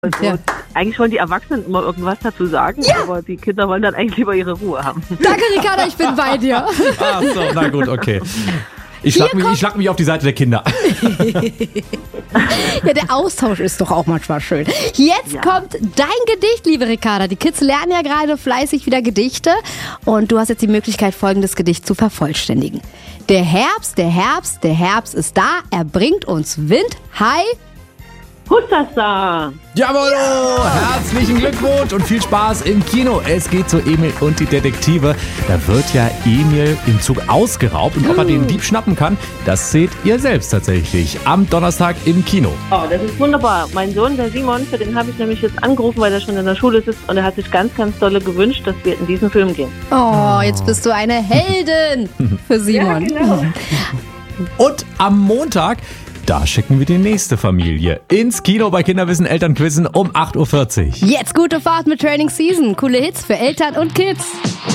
Also, Ja. eigentlich wollen die Erwachsenen immer irgendwas dazu sagen, aber die Kinder wollen dann eigentlich lieber ihre Ruhe haben. Danke, Ricarda, ich bin bei dir. Ach so, na gut, okay. Ich schlag mich auf die Seite der Kinder. Ja, der Austausch ist doch auch manchmal schön. Jetzt kommt dein Gedicht, liebe Ricarda. Die Kids lernen ja gerade fleißig wieder Gedichte und du hast jetzt die Möglichkeit, folgendes Gedicht zu vervollständigen. Der Herbst, der Herbst, der Herbst ist da, er bringt uns Wind, Hi. Hussasa! Jawohl! Herzlichen Glückwunsch und viel Spaß im Kino. Es geht zu Emil und die Detektive. Da wird ja Emil im Zug ausgeraubt und ob er den Dieb schnappen kann, das seht ihr selbst tatsächlich am Donnerstag im Kino. Oh, das ist wunderbar. Mein Sohn, der Simon, für den habe ich nämlich jetzt angerufen, weil er schon in der Schule sitzt und er hat sich ganz, ganz dolle gewünscht, dass wir in diesen Film gehen. Oh, jetzt bist du eine Heldin für Simon. Ja, genau. Und am Montag, da schicken wir die nächste Familie ins Kino bei Kinderwissen Elternquizzen um 8:40 Uhr. Jetzt gute Fahrt mit Training Season. Coole Hits für Eltern und Kids.